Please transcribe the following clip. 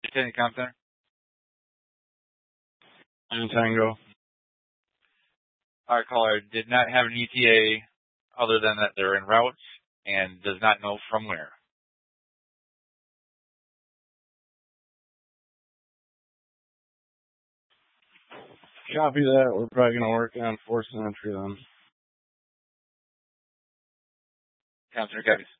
Tango Comp Center. And Tango. Our caller did not have an ETA other than that they're en route and does not know from where. Copy that. We're probably going to work on forcing entry then. Comp Center copies.